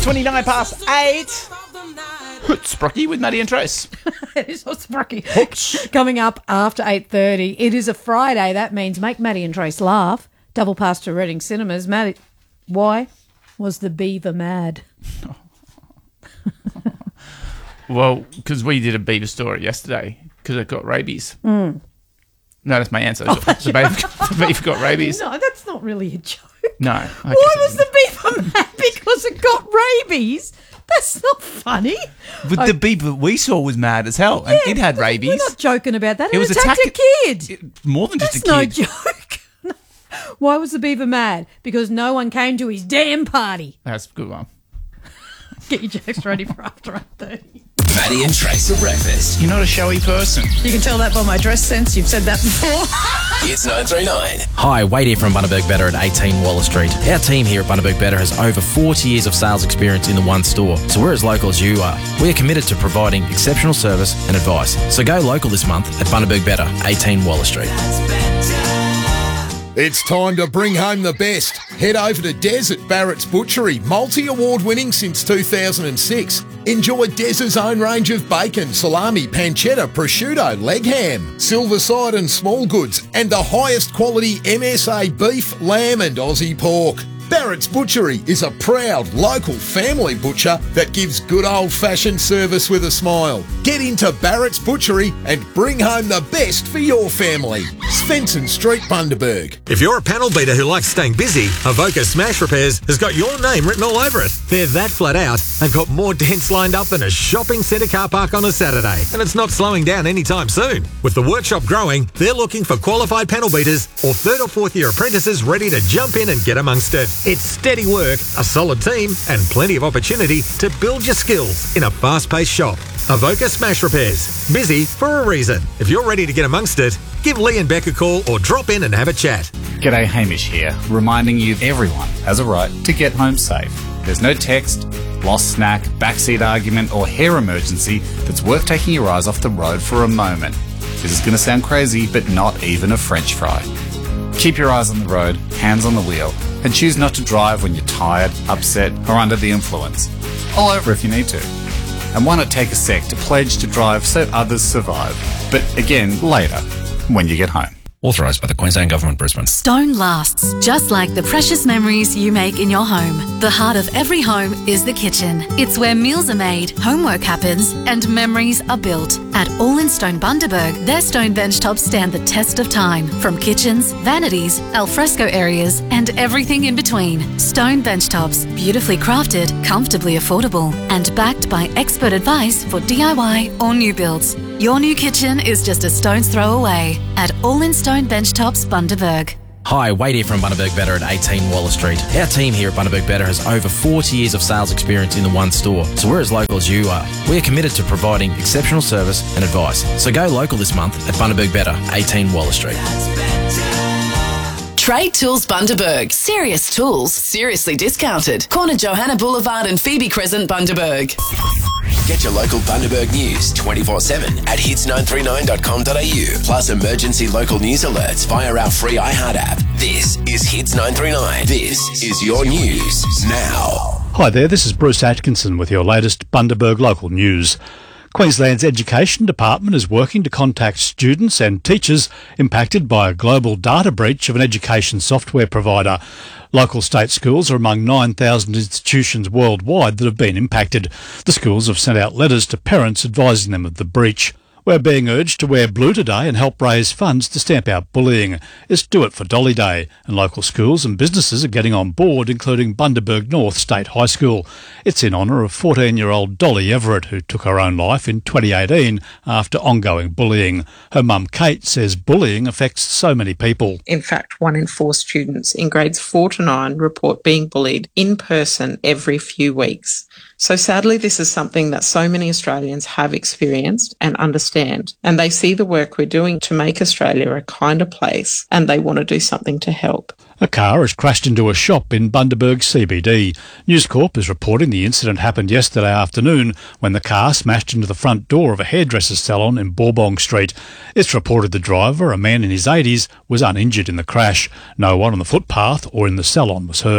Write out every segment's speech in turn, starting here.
29 past 8. Sprocky with Maddie and Trace. It is not Sprocky. Coming up after 8:30. It is a Friday. That means make Maddie and Trace laugh. Double pass to Reading Cinemas. Maddie, why was the beaver mad? Well, because we did a beaver story yesterday because it got rabies. No, that's my answer. The beaver got rabies. No, that's not really a joke. No. Why was the beaver mad? Because it got rabies? That's not funny. But the beaver we saw was mad as hell, and it had rabies. We're not joking about that. It was attacked a kid. More than just That's a kid. no joke. Why was the beaver mad? Because no one came to his damn party. That's a good one. Get your jokes ready for after 8:30. Maddie and Trace for breakfast. You're not a showy person. You can tell that by my dress sense. You've said that before. It's 939. Hi, Wade here from Bundaberg Better at 18 Waller Street. Our team here at Bundaberg Better has over 40 years of sales experience in the one store, so we're as local as you are. We are committed to providing exceptional service and advice. So go local this month at Bundaberg Better, 18 Waller Street. It's time to bring home the best. Head over to Des at Barrett's Butchery, multi-award winning since 2006. Enjoy Des's own range of bacon, salami, pancetta, prosciutto, leg ham, silver side and small goods, and the highest quality MSA beef, lamb and Aussie pork. Barrett's Butchery is a proud local family butcher that gives good old-fashioned service with a smile. Get into Barrett's Butchery and bring home the best for your family. Svensson Street, Bundaberg. If you're a panel beater who likes staying busy, Avoca Smash Repairs has got your name written all over it. They're that flat out, they've got more dents lined up than a shopping centre car park on a Saturday. And it's not slowing down anytime soon. With the workshop growing, they're looking for qualified panel beaters or 3rd or 4th year apprentices ready to jump in and get amongst it. It's steady work, a solid team, and plenty of opportunity to build your skills in a fast-paced shop. Avoca Smash Repairs. Busy for a reason. If you're ready to get amongst it, give Lee and Beck a call or drop in and have a chat. G'day, Hamish here, reminding you everyone has a right to get home safe. There's no text, lost snack, backseat argument or hair emergency that's worth taking your eyes off the road for a moment. This is going to sound crazy, but not even a French fry. Keep your eyes on the road, hands on the wheel, and choose not to drive when you're tired, upset, or under the influence. Pull over if you need to. And why not take a sec to pledge to drive so others survive? But again, later, when you get home. Authorised by the Queensland Government, Brisbane. Stone lasts, just like the precious memories you make in your home. The heart of every home is the kitchen. It's where meals are made, homework happens, and memories are built. At All in Stone Bundaberg, their stone benchtops stand the test of time. From kitchens, vanities, alfresco areas, and everything in between. Stone benchtops, beautifully crafted, comfortably affordable, and backed by expert advice for DIY or new builds. Your new kitchen is just a stone's throw away at All in Stone Benchtops, Bundaberg. Hi, Wade here from Bundaberg Better at 18 Waller Street. Our team here at Bundaberg Better has over 40 years of sales experience in the one store, so we're as local as you are. We are committed to providing exceptional service and advice. So go local this month at Bundaberg Better, 18 Waller Street. Trade Tools Bundaberg. Serious tools, seriously discounted. Corner Johanna Boulevard and Phoebe Crescent, Bundaberg. Get your local Bundaberg news 24/7 at hits939.com.au. Plus emergency local news alerts via our free iHeart app. This is Hits 939. This is your news now. Hi there, this is Bruce Atkinson with your latest Bundaberg local news. Queensland's Education Department is working to contact students and teachers impacted by a global data breach of an education software provider. Local state schools are among 9,000 institutions worldwide that have been impacted. The schools have sent out letters to parents advising them of the breach. We're being urged to wear blue today and help raise funds to stamp out bullying. It's Do It for Dolly Day, and local schools and businesses are getting on board, including Bundaberg North State High School. It's in honour of 14-year-old Dolly Everett, who took her own life in 2018 after ongoing bullying. Her mum, Kate, says bullying affects so many people. In fact, 1 in 4 students in grades 4 to 9 report being bullied in person every few weeks. So sadly, this is something that so many Australians have experienced and understand, and they see the work we're doing to make Australia a kinder place, and they want to do something to help. A car has crashed into a shop in Bundaberg CBD. News Corp is reporting the incident happened yesterday afternoon when the car smashed into the front door of a hairdresser's salon in Bourbon Street. It's reported the driver, a man in his 80s, was uninjured in the crash. No one on the footpath or in the salon was hurt.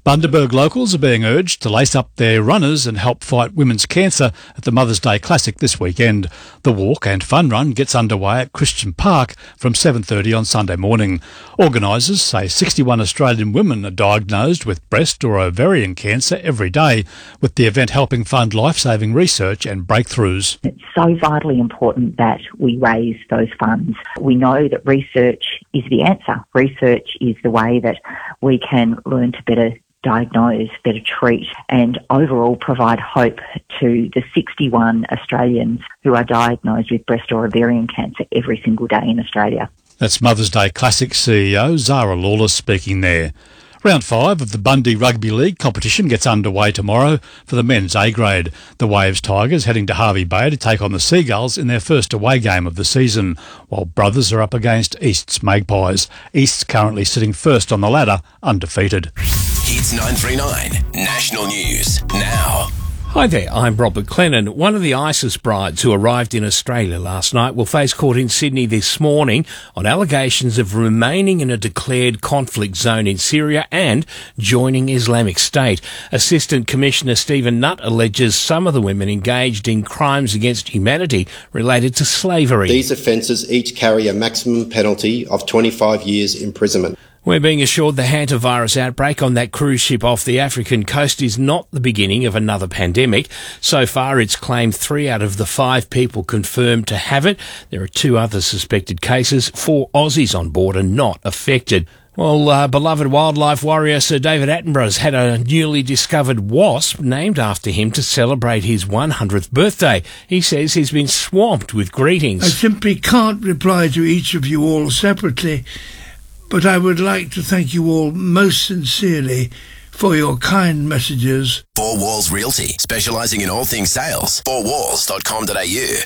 Bundaberg locals are being urged to lace up their runners and help fight women's cancer at the Mother's Day Classic this weekend. The walk and fun run gets underway at Christian Park from 7:30 on Sunday morning. Organisers say 61 Australian women are diagnosed with breast or ovarian cancer every day, with the event helping fund life-saving research and breakthroughs. It's so vitally important that we raise those funds. We know that research is the answer. Research is the way that we can learn to better diagnose, better treat, and overall provide hope to the 61 Australians who are diagnosed with breast or ovarian cancer every single day in Australia. That's Mother's Day Classic CEO Zara Lawless speaking there. Round 5 of the Bundy Rugby League competition gets underway tomorrow for the men's A grade. The Waves Tigers heading to Hervey Bay to take on the Seagulls in their first away game of the season, while Brothers are up against East's Magpies. East's currently sitting first on the ladder, undefeated. Hits 939 National News now. Hi there, I'm Rob McLennan. One of the ISIS brides who arrived in Australia last night will face court in Sydney this morning on allegations of remaining in a declared conflict zone in Syria and joining Islamic State. Assistant Commissioner Stephen Nutt alleges some of the women engaged in crimes against humanity related to slavery. These offences each carry a maximum penalty of 25 years imprisonment. We're being assured the hantavirus outbreak on that cruise ship off the African coast is not the beginning of another pandemic. So far, it's claimed 3 out of the 5 people confirmed to have it. There are 2 other suspected cases. 4 Aussies on board are not affected. Well, beloved wildlife warrior Sir David Attenborough's had a newly discovered wasp named after him to celebrate his 100th birthday. He says he's been swamped with greetings. I simply can't reply to each of you all separately, but I would like to thank you all most sincerely for your kind messages. Four Walls Realty, specialising in all things sales. 4walls.com.au.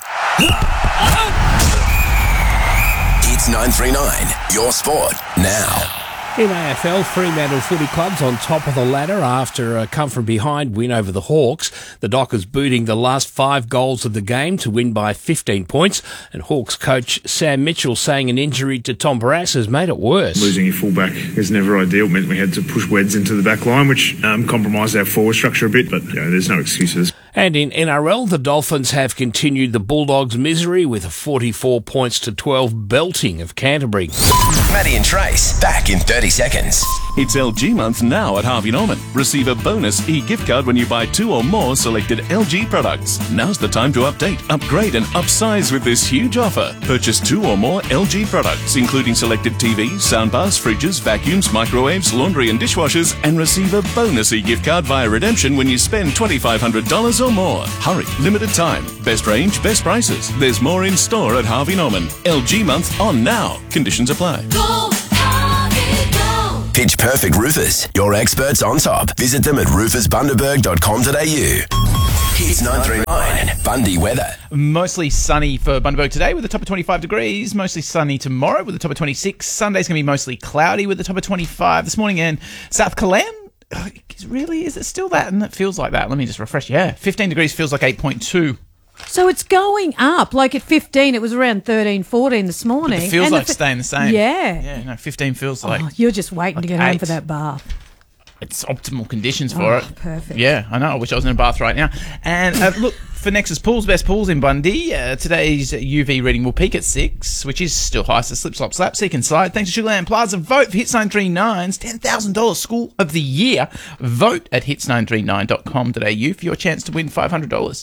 Hits 939, your sport now. In AFL, Fremantle Footy Club's on top of the ladder after a come-from-behind win over the Hawks. The Dockers booting the last 5 goals of the game to win by 15 points, and Hawks coach Sam Mitchell saying an injury to Tom Barrass has made it worse. Losing your fullback is never ideal. It meant we had to push Weds into the back line, which compromised our forward structure a bit, but there's no excuses. And in NRL, the Dolphins have continued the Bulldogs' misery with a 44 points to 12 belting of Canterbury. Maddie and Trace, back in 30 seconds. It's LG month now at Harvey Norman. Receive a bonus e-gift card when you buy 2 or more selected LG products. Now's the time to update, upgrade and upsize with this huge offer. Purchase 2 or more LG products, including selected TVs, soundbars, fridges, vacuums, microwaves, laundry and dishwashers, and receive a bonus e-gift card via redemption when you spend $2,500 or more. Hurry, limited time. Best range, best prices. There's more in store at Harvey Norman. LG month on now. Conditions apply. Pitch Perfect Roofers, your experts on top. Visit them at roofersbundaberg.com.au. Hits 939, Bundy weather. Mostly sunny for Bundaberg today with a top of 25 degrees. Mostly sunny tomorrow with a top of 26. Sunday's going to be mostly cloudy with a top of 25 this morning. And South Killeen, really, is it still that? And it feels like that. Let me just refresh. Yeah, 15 degrees feels like 8.2. So it's going up. Like at 15, it was around 13, 14 this morning. But it feels like staying the same. Yeah. Yeah, no, 15 feels like... you're just waiting to get 8. home for that bath. It's optimal conditions for it. Perfect. Yeah, I know. I wish I was in a bath right now. And look, for Nexus Pools, best pools in Bundy, today's UV reading will peak at 6, which is still high, so slip, slop, slap, seek and slide. Thanks to Sugarland Plaza. Vote for Hits 939's $10,000 School of the Year. Vote at hits939.com.au for your chance to win $500.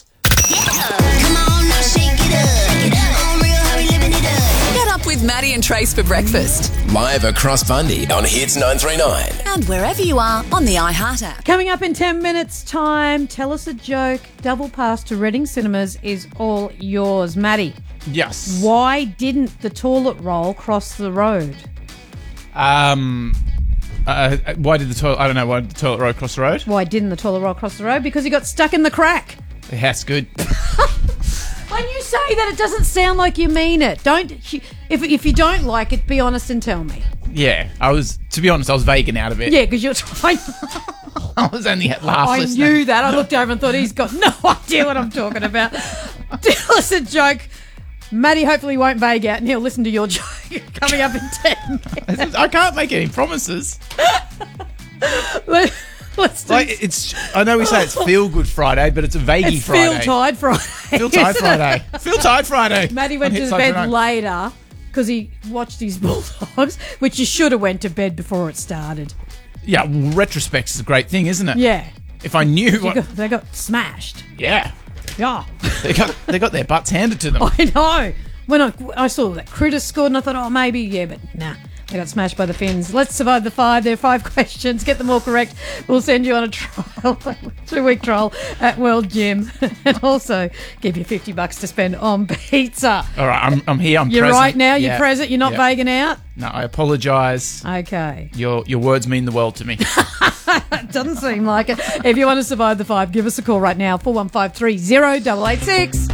Get up with Maddie and Trace for breakfast. Live across Bundy on Hits 939. And wherever you are on the iHeart app. Coming up in 10 minutes' time, tell us a joke. Double pass to Reading Cinemas is all yours. Maddie. Yes. Why didn't the toilet roll cross the road? Why did the toilet... I don't know. Why did the toilet roll cross the road? Why didn't the toilet roll cross the road? Because he got stuck in the crack. Yeah, that's good. When you say that, it doesn't sound like you mean it. Don't. If you don't like it, be honest and tell me. Yeah, to be honest, I was vegan out of it. Yeah, because you're trying. I was only at last I listening. knew that. I looked over and thought he's got no idea what I'm talking about. Tell us a joke. Maddie hopefully won't vague out and he'll listen to your joke coming up in 10 minutes. I can't make any promises. Let's do Like it's. I know we say it's Feel Good Friday, but it's a vaguey Friday. Feel Tired Friday. Feel Tired Friday. Feel Tired Friday. Maddie went On to Hits bed 939. later because he watched his Bulldogs, which you should have went to bed before it started. Yeah, well, retrospect is a great thing, isn't it? Yeah. If I knew what. They got smashed. Yeah. Yeah. They got their butts handed to them. I know. When I saw that Critters scored and I thought, oh, maybe, yeah, but nah. They got smashed by the Finns. Let's survive the 5. There are 5 questions. Get them all correct. We'll send you on a trial, 2-week trial at World Gym, and also give you $50 to spend on pizza. All right, I'm here. I'm You're present. right now. You're Yeah. present. You're not Yeah. vaguing out. No, I apologise. Okay. Your words mean the world to me. It doesn't seem like it. If you want to survive the 5, give us a call right now. 4153 0886.